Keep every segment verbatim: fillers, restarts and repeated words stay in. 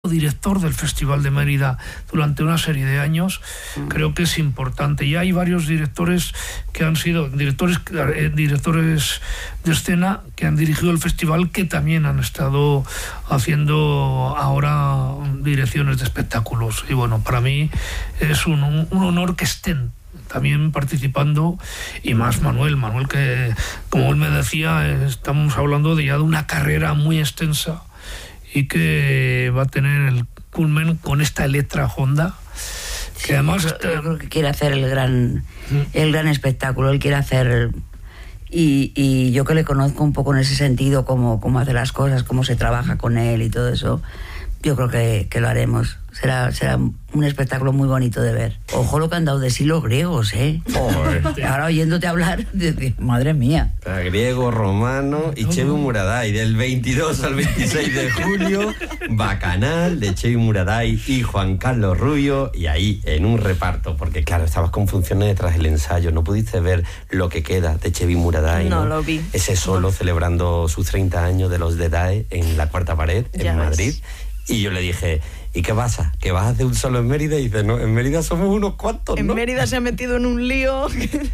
director del Festival de Mérida durante una serie de años, creo que es importante. Ya hay varios directores que han sido directores eh, directores de escena que han dirigido el festival, que también han estado haciendo ahora direcciones de espectáculos, y bueno, para mí es un, un, un honor que estén también participando, y más Manuel, Manuel que, como él me decía, estamos hablando de ya de una carrera muy extensa y que va a tener el culmen con esta Electra Honda, que sí, además yo, está... yo creo que quiere hacer el gran el gran espectáculo, él quiere hacer, y, y yo que le conozco un poco en ese sentido, cómo, cómo hace las cosas, cómo se trabaja con él y todo eso, yo creo que, que lo haremos. Será, será un espectáculo muy bonito de ver. Ojo lo que han dado de sí los griegos, ¿eh? Joder. Ahora oyéndote hablar, de, madre mía. Griego, romano y Chevi Muraday. Del veintidós al veintiséis de julio, Bacanal de Chevi Muraday y Juan Carlos Rubio. Y ahí, en un reparto, porque claro, estabas con funciones detrás del ensayo, no pudiste ver lo que queda de Chevi Muraday, ¿no? No lo vi. Ese solo no. Celebrando sus treinta años de los D D A E en la Cuarta Pared, ya en ves. Madrid. Y yo le dije, ¿y qué pasa? ¿Que vas a hacer un solo en Mérida? Y dice, no, en Mérida somos unos cuantos, ¿no? En Mérida se ha metido en un lío.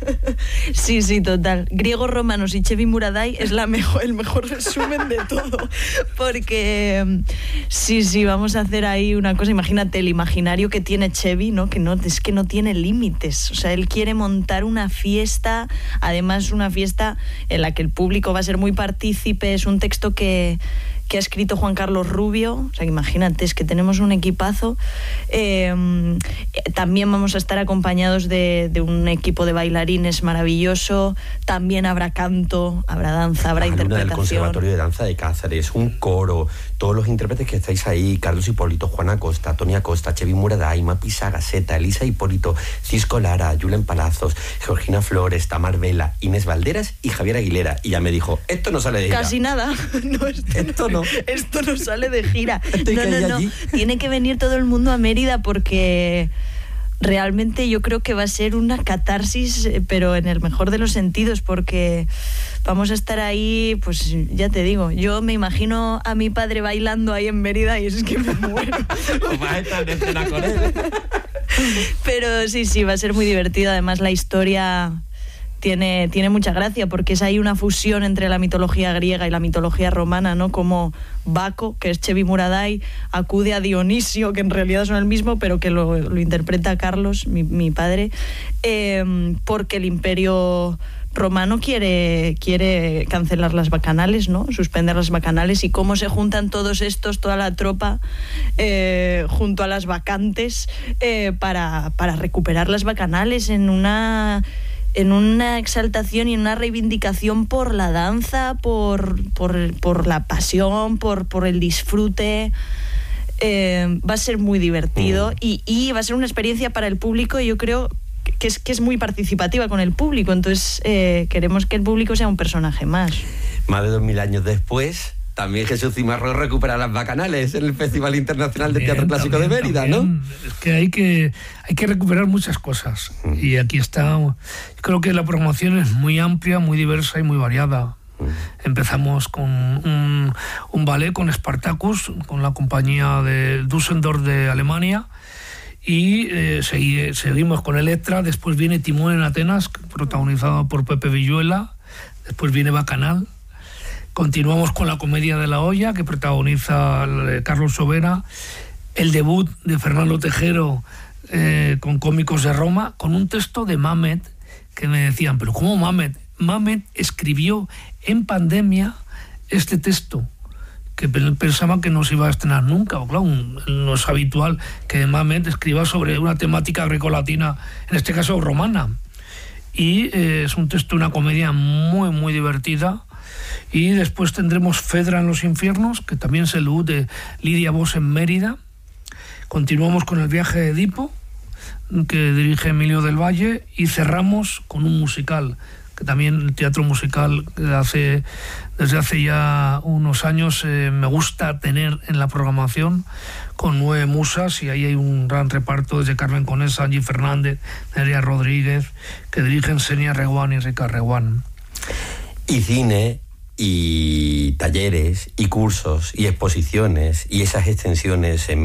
Sí, sí, total. Griegos, romanos y Chevi Muraday es la mejor, el mejor resumen de todo. Porque sí, sí, vamos a hacer ahí una cosa. Imagínate el imaginario que tiene Chevi, ¿no? Que no, es que no tiene límites. O sea, él quiere montar una fiesta, además una fiesta en la que el público va a ser muy partícipe. Es un texto que... que ha escrito Juan Carlos Rubio, o sea, imagínate, es que tenemos un equipazo. Eh, también vamos a estar acompañados de, de un equipo de bailarines maravilloso, también habrá canto, habrá danza, habrá Alumna interpretación. del Conservatorio de Danza de Cáceres, un coro, todos los intérpretes que estáis ahí, Carlos Hipólito, Juana Costa, Tonia Costa, Chevi Muraday, Mapi Sagaseta, Elisa Hipólito, Cisco Lara, Julen Palazos, Georgina Flores, Tamar Vela, Inés Valderas y Javier Aguilera. Y ya me dijo, esto no sale de gira. Casi nada. No, esto, esto no. Esto no sale de gira. Esto No, no, no. allí. Tiene que venir todo el mundo a Mérida porque realmente yo creo que va a ser una catarsis, pero en el mejor de los sentidos, porque vamos a estar ahí, pues ya te digo, yo me imagino a mi padre bailando ahí en Mérida y es que me muero. Vas a estar en escena con él. Pero sí, sí, va a ser muy divertido. Además la historia... Tiene, tiene mucha gracia porque es ahí una fusión entre la mitología griega y la mitología romana, ¿no? Como Baco, que es Chevi Muraday, acude a Dionisio, que en realidad son el mismo, pero que lo, lo interpreta Carlos, mi, mi padre, eh, porque el imperio romano quiere, quiere cancelar las bacanales, ¿no? Suspender las bacanales, y cómo se juntan todos estos, toda la tropa, eh, junto a las bacantes, eh, para, para recuperar las bacanales en una... en una exaltación y en una reivindicación por la danza, por, por, por la pasión, por, por el disfrute. Eh, va a ser muy divertido mm. y, y va a ser una experiencia para el público, y yo creo que es, que es muy participativa con el público. Entonces eh, queremos que el público sea un personaje más. Más de dos mil años después, también Jesús Cimarro recupera las bacanales en el Festival Internacional de Teatro Clásico de Mérida, también, ¿no? Es que hay que hay que recuperar muchas cosas. Mm. Y aquí está, creo que la programación es muy amplia, muy diversa y muy variada. Mm. Empezamos con un, un ballet con Spartacus, con la compañía de Düsseldorf de Alemania, y eh, segui, seguimos con Electra. Después viene Timón en Atenas, protagonizado por Pepe Villuela. Después viene Bacanal. Continuamos con la Comedia de la Olla, que protagoniza Carlos Sobera, el debut de Fernando Tejero eh, con Cómicos de Roma, con un texto de Mamet, que me decían, ¿pero cómo Mamet? Mamet escribió en pandemia este texto, que pensaba que no se iba a estrenar nunca. O claro, no es habitual que Mamet escriba sobre una temática grecolatina, en este caso romana. Y eh, es un texto, una comedia muy, muy divertida. Y después tendremos Fedra en los infiernos, que también es el debut de Lidia Vos en Mérida. Continuamos con El viaje de Edipo, que dirige Emilio del Valle, y cerramos con un musical, que también el teatro musical hace, desde hace ya unos años eh, me gusta tener en la programación, con nueve musas, y ahí hay un gran reparto desde Carmen Conesa, Angie Fernández, Nerea Rodríguez, que dirigen Senia Reguán y Rica Reguán. Y cine, y talleres y cursos y exposiciones y esas extensiones en